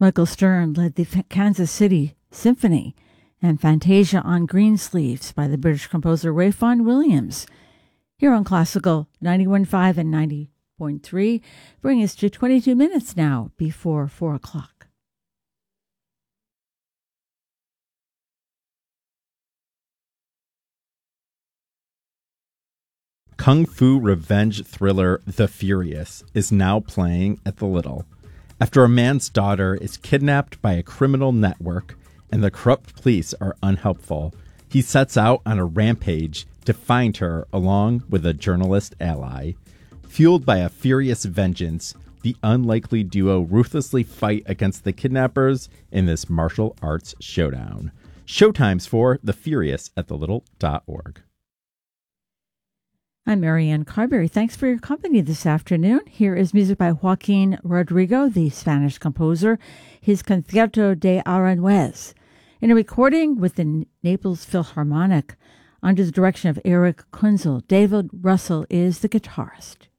Michael Stern led the Kansas City Symphony and Fantasia on Greensleeves by the British composer Ray Vaughan Williams. Here on Classical 91.5 and 90.3, bring us to 22 minutes now before 4 o'clock. Kung Fu revenge thriller The Furious is now playing at the Little. After a man's daughter is kidnapped by a criminal network and the corrupt police are unhelpful, he sets out on a rampage to find her along with a journalist ally. Fueled by a furious vengeance, the unlikely duo ruthlessly fight against the kidnappers in this martial arts showdown. Showtimes for The Furious at thelittle.org. I'm Marianne Carberry. Thanks for your company this afternoon. Here is music by Joaquin Rodrigo, the Spanish composer, his Concierto de Aranjuez, in a recording with the Naples Philharmonic under the direction of Eric Kunzel. David Russell is the guitarist.